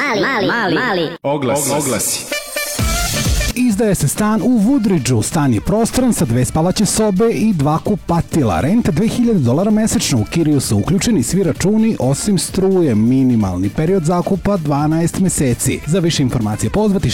Oglasi. Izdaje se stan u Woodridgeu. Stan je prostoran sa 2 spavaće sobe i 2 kupatila. Renta $2000 mesečno. U kiriju su uključeni svi računi osim struje. Minimalni period zakupa 12 meseci. Za više informacije pozvati